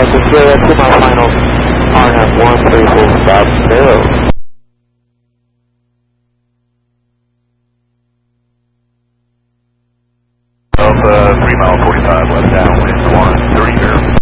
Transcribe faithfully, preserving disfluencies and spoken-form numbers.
Australia, two mile final, R N F one three four stop zero. Of uh, three mile forty-five, left downwind, one, three zero.